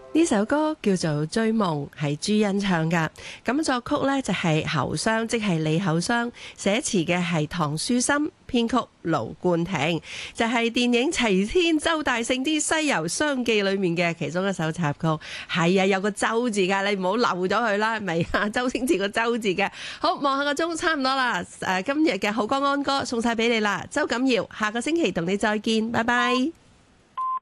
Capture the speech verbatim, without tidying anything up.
呢首歌叫做《追夢》，係朱茵唱噶。咁作曲呢就係侯湘，即係李厚湘，寫詞嘅係唐書琛，編曲盧冠廷，就係、是、電影《齊天周大聖之西遊雙記》裏面嘅其中一首插曲。係啊，有個周字噶，你唔好漏咗佢啦，係咪啊？周星馳個周字嘅。好，望下個鐘，差唔多啦。誒，今日嘅好歌安歌送晒俾你啦，周錦堯，下個星期同你再見，拜拜。